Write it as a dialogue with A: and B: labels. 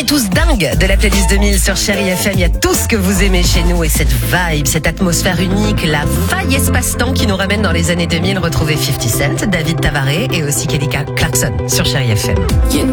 A: est tous dingues de la playlist 2000 sur Chérie FM. Il y a tout ce que vous aimez chez nous et cette vibe, cette atmosphère unique, la faille espace-temps qui nous ramène dans les années 2000. Retrouvez 50 Cent, David Tavaré et aussi Kelly Clarkson sur Chérie FM.